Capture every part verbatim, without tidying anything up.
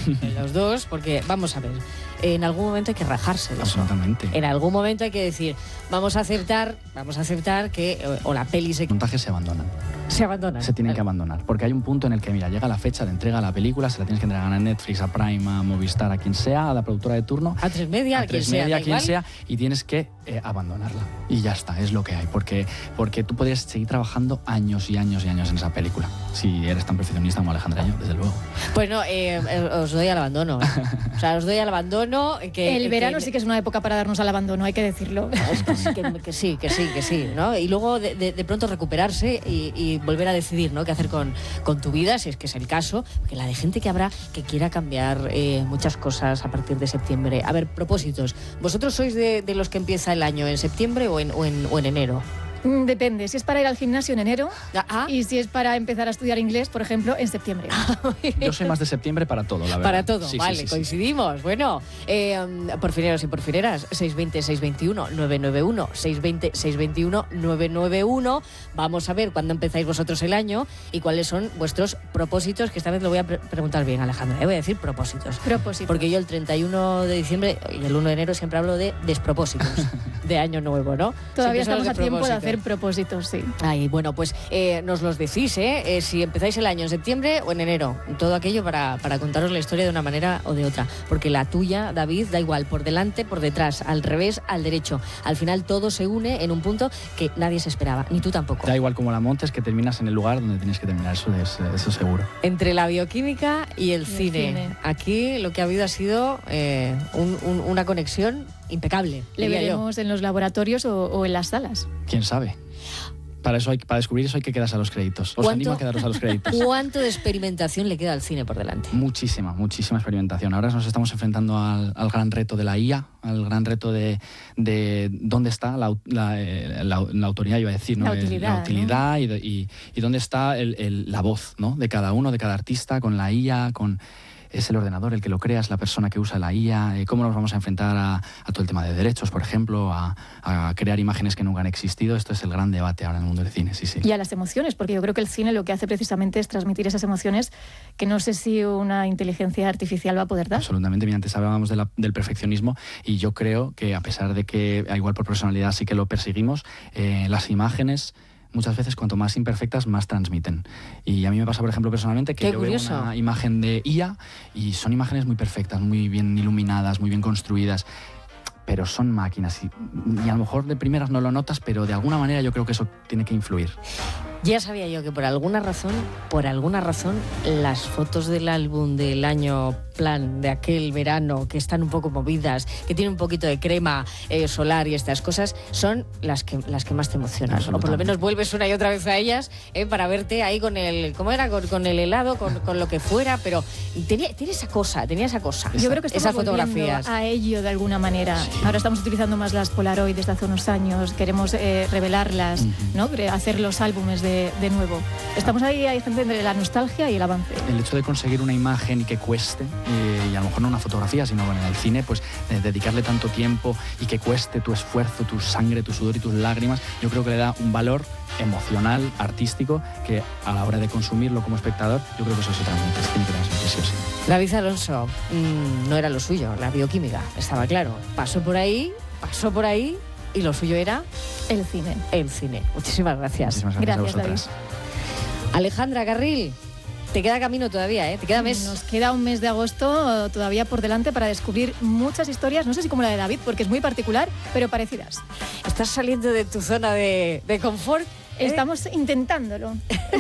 los dos, porque vamos a ver, en algún momento hay que rajarse de eso. Absolutamente. En algún momento hay que decir, vamos a aceptar, vamos a aceptar que o, o la peli se... Los montajes se abandonan. Se abandonan. Se tienen que abandonar, porque hay un punto en el que, mira, llega la fecha de entrega de la película, se la tienes que entregar a Netflix, a Prime, a Movistar, a quien sea, a la productora de turno. A tres media, a a quien tres sea, media, da a quien igual. sea, y tienes que eh, abandonarla. Y ya está, es lo que hay, porque, porque tú podrías seguir trabajando años y años y años en esa película, si eres tan perfeccionista como Alejandra y yo, desde luego. Pues no, eh, os doy al abandono. O sea, os doy al abandono. Que, El verano que, sí que es una época para darnos al abandono, hay que decirlo. Es que, sí, que, que sí, que sí, que sí, ¿no? Y luego de, de, de pronto recuperarse y, y volver a decidir, ¿no? Qué hacer con, con tu vida, si es que es el caso, porque la de gente que habrá que quiera cambiar eh, muchas cosas a partir de septiembre. A ver, propósitos. ¿Vosotros sois de, de los que empieza el año en septiembre o en, o en, o en enero? Mm, Depende, si es para ir al gimnasio en enero Ah, y si es para empezar a estudiar inglés, por ejemplo, en septiembre. Yo soy más de septiembre para todo, la verdad. Para todo, Sí, sí, vale, sí, sí. coincidimos. Bueno, eh, porfineros y porfineras, seis dos cero, seis dos uno, nueve nueve uno, seis dos cero, seis dos uno, nueve nueve uno. Vamos a ver cuándo empezáis vosotros el año y cuáles son vuestros propósitos, que esta vez lo voy a pre- preguntar bien, Alejandra. Eh, voy a decir propósitos. Propósitos. Porque yo el treinta y uno de diciembre y el uno de enero siempre hablo de despropósitos de año nuevo, ¿no? Todavía Siempre son estamos los a tiempo de propósitos. hacer propósitos, sí. Ay, bueno, pues eh, nos los decís, ¿eh? Eh, si empezáis el año en septiembre o en enero. Todo aquello para, para contaros la historia de una manera o de otra. Porque la tuya, David, da igual, por delante, por detrás, al revés, al derecho. Al final todo se une en un punto que nadie se esperaba, ni tú tampoco. Da igual como la montes, que terminas en el lugar donde tienes que terminar, eso es eso seguro. Entre la bioquímica y el, Y el cine. cine. Aquí lo que ha habido ha sido eh, un- un- una conexión impecable. Le diría yo. veremos en los laboratorios o, o en las salas. ¿Quién sabe? Para eso hay, para descubrir eso hay que quedarse a los créditos. Os ¿Cuánto- animo a quedaros a los créditos. ¿Cuánto de experimentación le queda al cine por delante? Muchísima, muchísima experimentación. Ahora nos estamos enfrentando al, al gran reto de la I A, al gran reto de, de dónde está la, au- la, eh, la- la autoridad, iba a decir, ¿no? La Eh, utilidad, la utilidad y, de- y, y dónde está el- el- la voz, ¿no? De cada uno, de cada artista, con la I A, con... Es el ordenador el que lo crea, es la persona que usa la I A, eh, cómo nos vamos a enfrentar a, a todo el tema de derechos, por ejemplo, a, a crear imágenes que nunca han existido. Esto es el gran debate ahora en el mundo del cine, sí, sí. Y a las emociones, porque yo creo que el cine lo que hace precisamente es transmitir esas emociones que no sé si una inteligencia artificial va a poder dar. Absolutamente. Mira, antes hablábamos de la- del perfeccionismo y yo creo que a pesar de que, a igual por personalidad sí que lo perseguimos, eh, las imágenes muchas veces cuanto más imperfectas más transmiten. Y a mí me pasa, por ejemplo, personalmente que Qué yo curioso. veo una imagen de I A y son imágenes muy perfectas, muy bien iluminadas, muy bien construidas, pero son máquinas y, y a lo mejor de primeras no lo notas, pero de alguna manera yo creo que eso tiene que influir. Ya sabía yo que por alguna razón, por alguna razón, las fotos del álbum del año plan de aquel verano, que están un poco movidas, que tienen un poquito de crema eh, solar y estas cosas, son las que las que más te emocionan. O por lo menos vuelves una y otra vez a ellas eh, para verte ahí con el, ¿cómo era? Con, con el helado, con, con lo que fuera, pero tenía, tiene esa cosa, tenía esa cosa. Yo creo que estamos esas volviendo fotografías. a ello de alguna manera. Sí. Ahora estamos utilizando más las Polaroid desde hace unos años, queremos eh, revelarlas, Ujú. ¿no? Cre- hacer los álbumes de, de nuevo. Estamos ahí, hay gente entre la nostalgia y el avance. El hecho de conseguir una imagen y que cueste, eh, y a lo mejor no una fotografía, sino bueno, en el cine, pues eh, dedicarle tanto tiempo y que cueste tu esfuerzo, tu sangre, tu sudor y tus lágrimas, yo creo que le da un valor emocional, artístico, que a la hora de consumirlo como espectador, yo creo que eso se transmite, se tiene que transmitir, sí o sí. David Alonso, mmm, no era lo suyo, la bioquímica, estaba claro. Pasó por ahí, pasó por ahí y lo suyo era El cine. el cine. Muchísimas gracias. Muchísimas gracias, Gracias, a vosotras. Alejandra Carril, te queda camino todavía, ¿eh? Te queda mes. Nos queda un mes de agosto eh, todavía por delante para descubrir muchas historias, no sé si como la de David, porque es muy particular, pero parecidas. Estás saliendo de tu zona de, de confort. ¿eh? Estamos intentándolo.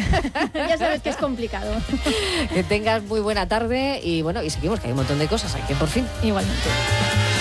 Ya sabes que es complicado. Que tengas muy buena tarde y bueno, y seguimos, que hay un montón de cosas aquí, por fin. Igualmente.